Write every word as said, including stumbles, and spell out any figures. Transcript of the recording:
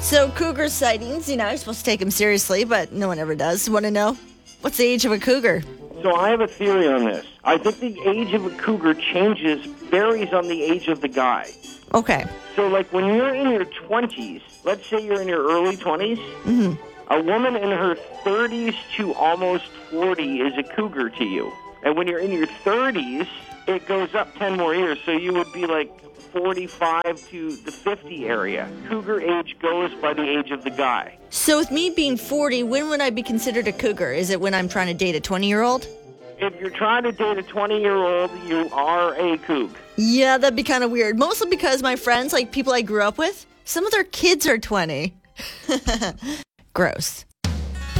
So cougar sightings, you know, you're supposed to take them seriously, but no one ever does. Want to know? What's the age of a cougar? So I have a theory on this. I think the age of a cougar changes, varies on the age of the guy. Okay. So, like, when you're in your twenties, let's say you're in your early twenties, Mm-hmm. a woman in her thirties to almost forty is a cougar to you. And when you're in your thirties, it goes up ten more years, so you would be like forty-five to the fifty area. Cougar age goes by the age of the guy. So with me being forty, when would I be considered a cougar? Is it when I'm trying to date a twenty-year-old? If you're trying to date a twenty-year-old, you are a coug. Yeah, that'd be kind of weird. Mostly because my friends, like people I grew up with, some of their kids are twenty. Gross.